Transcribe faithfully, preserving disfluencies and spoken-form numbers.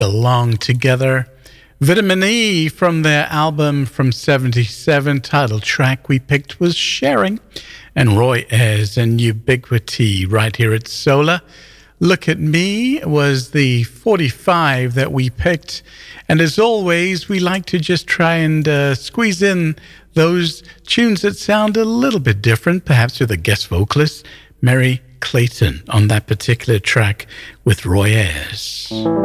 Belong Together. Vitamin E from their album from seventy-seven, title track we picked was Sharing, and Roy Ayers and Ubiquity right here at Solar. Look at Me was the forty-five that we picked, and as always we like to just try and uh, squeeze in those tunes that sound a little bit different, perhaps with a guest vocalist, Mary Clayton, on that particular track with Roy Ayers.